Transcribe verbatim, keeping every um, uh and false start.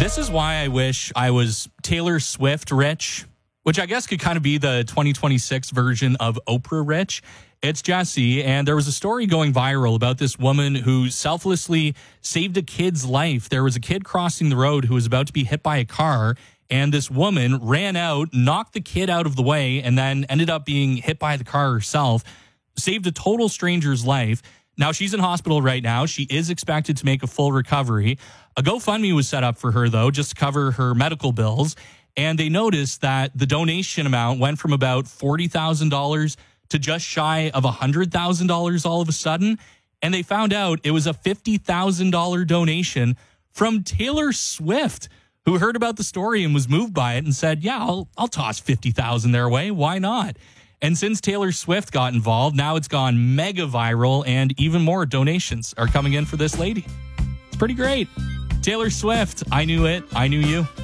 This is why I wish I was Taylor Swift rich, which I guess could kind of be the twenty twenty-six version of Oprah rich. It's Jesse, and there was a story going viral about this woman who selflessly saved a kid's life. There was a kid crossing the road who was about to be hit by a car, and this woman ran out, knocked the kid out of the way, and then ended up being hit by the car herself, saved a total stranger's life. Now, she's in hospital right now. She is expected to make a full recovery. A GoFundMe was set up for her, though, just to cover her medical bills. And they noticed that the donation amount went from about forty thousand dollars to just shy of one hundred thousand dollars all of a sudden. And they found out it was a fifty thousand dollars donation from Taylor Swift, who heard about the story and was moved by it and said, yeah, I'll, I'll toss fifty thousand dollars their way. Why not? And since Taylor Swift got involved, now it's gone mega viral, and even more donations are coming in for this lady. It's pretty great. Taylor Swift, I knew it. I knew you.